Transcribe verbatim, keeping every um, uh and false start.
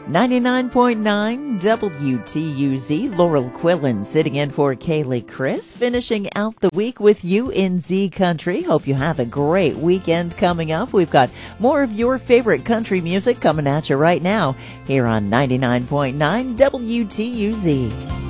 ninety-nine point nine W T U Z, Laurel Quillen sitting in for Kaylee Chris, finishing out the week with you in Z Country. Hope you have a great weekend coming up. We've got more of your favorite country music coming at you right now here on ninety-nine point nine W T U Z.